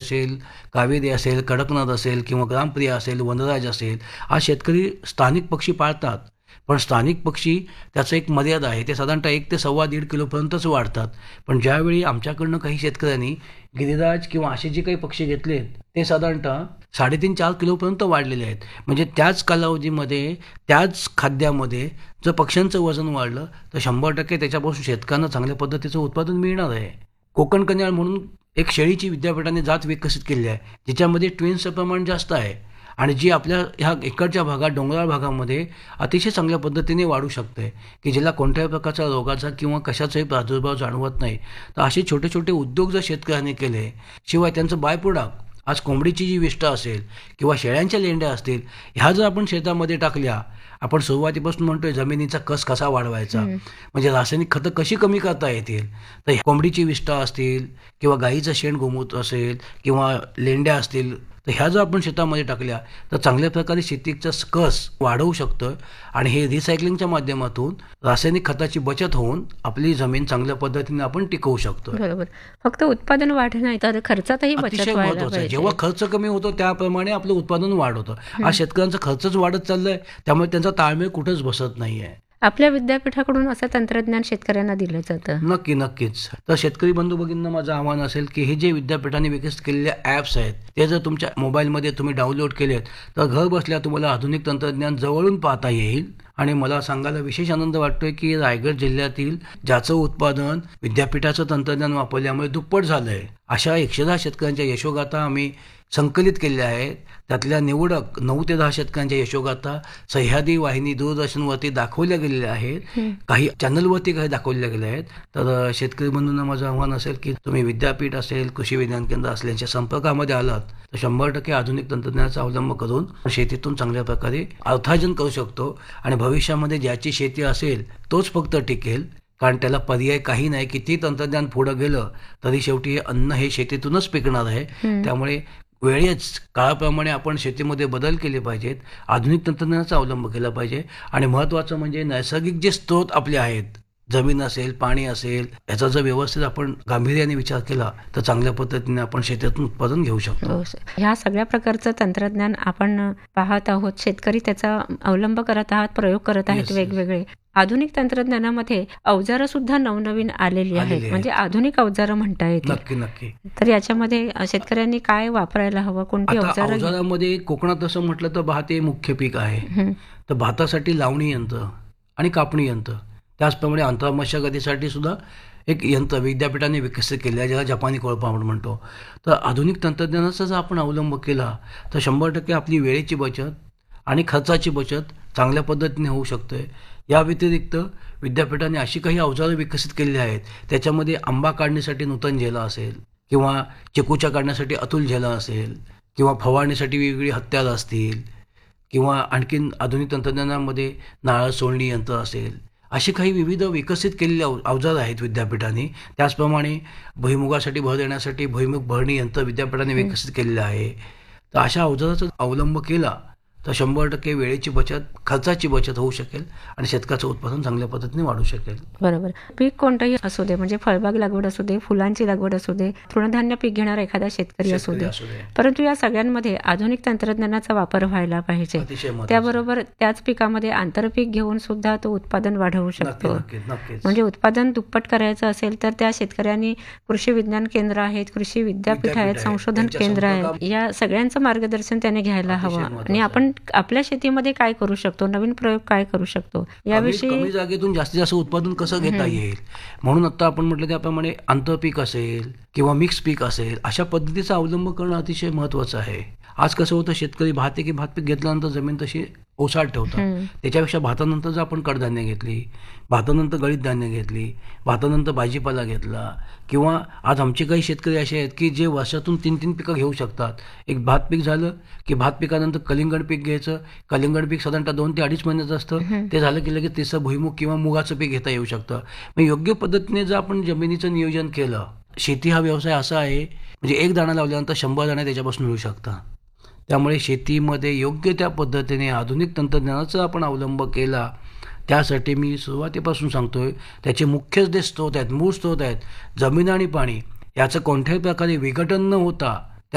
असेल, कावेरी असेल, कडकनाथ असेल किंवा ग्रामप्रिया असेल, वनराज असेल, हा शेतकरी स्थानिक पक्षी पाळतात. पण स्थानिक पक्षी त्याचं एक मर्यादा आहे. ते साधारणतः 1 ते 1.25 किलोपर्यंतच वाढतात. पण ज्यावेळी आमच्याकडनं काही शेतकऱ्यांनी गिरिराज किंवा असे जे काही पक्षी घेतलेत, ते साधारणतः 3.5-4 किलोपर्यंत वाढलेले आहेत. म्हणजे त्याच कालावधीमध्ये, त्याच खाद्यामध्ये जर पक्ष्यांचं वजन वाढलं, तर 100% त्याच्यापासून शेतकऱ्यांना चांगल्या पद्धतीचं उत्पादन मिळणार आहे. कोकण कन्याळ म्हणून एक शेळीची विद्यापीठाने जात विकसित केली आहे, जिच्यामध्ये ट्विन्सचं प्रमाण जास्त आहे आणि जी आपल्या ह्या इकडच्या भागात, डोंगराळ भागामध्ये अतिशय चांगल्या पद्धतीने वाढू शकते, की जिला कोणत्याही प्रकारच्या रोगाचा किंवा कशाचाही प्रादुर्भाव जाणवत नाही. तर असे छोटे छोटे उद्योग जर शेतकऱ्यांनी केले, शिवाय त्यांचं बाय प्रोडक्ट, आज कोंबडीची जी विष्ठा असेल किंवा शेळ्यांच्या लेंड्या असतील, ह्या जर आपण शेतामध्ये टाकल्या, आपण सुरुवातीपासून म्हणतोय जमिनीचा कस कसा वाढवायचा, म्हणजे रासायनिक खतं कशी कमी करता येतील, तर कोंबडीची विष्ठा असतील किंवा गाईचं शेण गोमूत्र असेल किंवा लेंड्या असतील, तर ह्या जर आपण शेतामध्ये टाकल्या तर चांगल्या प्रकारे शेतीचा कस वाढवू शकतं आणि हे रिसायकलिंगच्या माध्यमातून रासायनिक खताची बचत होऊन आपली जमीन चांगल्या पद्धतीने आपण टिकवू शकतो. बरोबर. फक्त उत्पादन वाढ नाही तर खर्चातही बचत अतिशय व्हायला महत्वाचं आहे. पाहिजे. जेव्हा खर्च कमी होतो त्याप्रमाणे आपलं उत्पादन वाढ होतं. आज शेतकऱ्यांचा खर्चच वाढत चाललाय, त्यामुळे त्यांचा ताळमेळ कुठंच बसत नाहीये. आपल्या विद्यापीठाकडून असं तंत्रज्ञान शेतकऱ्यांना दिलं जातं. नक्कीच. तर शेतकरी बंधू भगिनींना माझं आव्हान असेल की हे जे विद्यापीठाने विकसित केलेले ॲप्स आहेत, ते जर तुमच्या मोबाईलमध्ये तुम्ही डाउनलोड केलेत, तर घर बसल्या तुम्हाला आधुनिक तंत्रज्ञान जवळून पाहता येईल. आणि मला सांगायला विशेष आनंद वाटतोय की रायगड जिल्ह्यातील ज्याचं उत्पादन विद्यापीठाचं तंत्रज्ञान वापरल्यामुळे दुप्पट झालंय, अशा 110 शेतकऱ्यांच्या यशोगाथा आम्ही संकलित केलेल्या आहेत. त्यातल्या निवडक 9 ते 10 शेतकऱ्यांच्या यशोगाथा सह्याद्री वाहिनी दूरदर्शनवरती दाखवल्या गेलेल्या आहेत, काही चॅनलवरती काही दाखवल्या गेल्या आहेत. तर शेतकरी बंधूंना माझं आव्हान असेल की तुम्ही विद्यापीठ असेल, कृषी विज्ञान केंद्र असल्याच्या संपर्कामध्ये आलात तर 100% आधुनिक तंत्रज्ञानाचा अवलंब करून शेतीतून चांगल्या प्रकारे अर्थार्जन करू शकतो आणि भविष्यामध्ये ज्याची शेती असेल तोच फक्त टिकेल, कारण त्याला पर्याय काही नाही. किती तंत्रज्ञान पुढं गेलं तरी शेवटी अन्न हे शेतीतूनच पिकणार आहे. त्यामुळे वेळेच काळाप्रमाणे आपण शेतीमध्ये बदल केले पाहिजेत, आधुनिक तंत्रज्ञानाचा अवलंब केला पाहिजे आणि महत्त्वाचं म्हणजे नैसर्गिक जे स्रोत आपले आहेत, जमीन असेल, पाणी असेल, याचा जर व्यवस्थित आपण गांभीर्याने विचार केला तर चांगल्या पद्धतीने आपण शेतीतून उत्पादन घेऊ शकतो. ह्या सगळ्या प्रकारचं तंत्रज्ञान आपण पाहत आहोत, शेतकरी त्याचा अवलंब करत आहात, प्रयोग करत आहेत वेगवेगळे. आधुनिक तंत्रज्ञानामध्ये अवजारं सुद्धा नवनवीन आलेली आहेत, म्हणजे आधुनिक अवजारं म्हणता येतील. नक्की. तर याच्यामध्ये शेतकऱ्यांनी काय वापरायला हवं, कोणती अवजारामध्ये कोकणात असं म्हटलं तर भात हे मुख्य पीक आहे. तर भातासाठी लावणी यंत्र आणि कापणी यंत्र, त्याचप्रमाणे अंतराळ मशागतीसाठी सुद्धा एक यंत्र विद्यापीठाने विकसित केले आहे, ज्याला जपानी कोळपा आपण म्हणतो. तर आधुनिक तंत्रज्ञानाचा जर आपण अवलंब केला तर 100% आपली वेळेची बचत आणि खर्चाची बचत चांगल्या पद्धतीने होऊ शकते. या व्यतिरिक्त विद्यापीठाने अशी काही अवजारं विकसित केलेली आहेत, त्याच्यामध्ये आंबा काढण्यासाठी नूतन झेला असेल किंवा चिकूच्या काढण्यासाठी अतुल झेला असेल किंवा फवारणीसाठी वेगवेगळी हत्यारं असतील किंवा आणखीन आधुनिक तंत्रज्ञानामध्ये नारळ सोलणी यंत्र असेल, अशी काही विविध विकसित केलेली अवजारं आहेत विद्यापीठाने. त्याचप्रमाणे भुईमुगासाठी भर देण्यासाठी भुईमुग भरणी यंत्र विद्यापीठाने विकसित केलेलं आहे. तर अशा अवजाराचा अवलंब केला तर 100% वेळेची बचत, खर्चाची बचत होऊ शकेल आणि शेतकऱ्याचं उत्पादन चांगल्या पद्धतीने वाढू शकेल. बरोबर. पीक कोणतंही असू दे, म्हणजे फळबाग लागवड असू दे, फुलांची लागवड असू दे, तृणधान्य पीक घेणारा एखादा शेतकरी असू दे, परंतु या सगळ्यांमध्ये आधुनिक तंत्रज्ञानाचा वापर व्हायला पाहिजे. त्याबरोबर त्याच पिकामध्ये आंतरपीक घेऊन सुद्धा तो उत्पादन वाढवू शकतो. म्हणजे उत्पादन दुप्पट करायचं असेल तर त्या शेतकऱ्यांनी कृषी विज्ञान केंद्र आहेत, कृषी विद्यापीठ आहेत, संशोधन केंद्र आहेत, या सगळ्यांचं मार्गदर्शन त्याने घ्यायला हवं. आणि आपण आपल्या शेतीमध्ये काय करू शकतो, नवीन प्रयोग काय करू शकतो, याविषयी कमी जागेतून जास्तीत जास्त उत्पादन कसं घेता येईल. म्हणून आता आपण म्हटलं त्याप्रमाणे आंतरपीक असेल किंवा मिक्स पीक असेल, अशा पद्धतीचा अवलंब करणं अतिशय महत्वाचं आहे. आज कसं होतं, शेतकरी भात पीक घेतल्यानंतर जमीन तशी ओसाड ठेवतात. त्याच्यापेक्षा भातानंतर जर आपण कडधान्य घेतली, भातानंतर गळीत धान्य घेतली, भातानंतर भाजीपाला घेतला, किंवा आज आमचे काही शेतकरी असे आहेत की जे वर्षातून 3 पिकं घेऊ शकतात. एक भात पीक झालं की भात पिकानंतर कलिंगड पीक घ्यायचं. कलिंगड पीक साधारणतः 2 ते 2.5 महिन्याचं असतं. ते झालं की लगेच तिसरं भुईमुग किंवा मुगाचं पीक घेता येऊ शकतं. मग योग्य पद्धतीने जर आपण जमिनीचं नियोजन केलं, शेती हा व्यवसाय असा आहे म्हणजे एक दाणा लावल्यानंतर 100 दाणे त्याच्यापासून मिळू शकतात. त्यामुळे शेतीमध्ये योग्य त्या पद्धतीने आधुनिक तंत्रज्ञानाचा आपण अवलंब केला, त्यासाठी मी सुरुवातीपासून सांगतोय त्याचे मुख्य जे स्रोत आहेत, मूळ स्रोत आहेत, जमीन आणि पाणी, याचं कोणत्याही प्रकारे विघटन न होता